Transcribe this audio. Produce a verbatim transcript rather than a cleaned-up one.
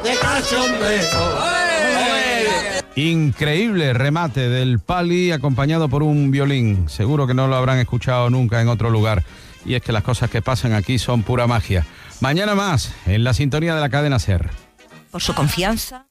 De cachondeo. Increíble remate del Pali acompañado por un violín. Seguro que no lo habrán escuchado nunca en otro lugar. Y es que las cosas que pasan aquí son pura magia. Mañana más, en la sintonía de la cadena SER. Por su confianza.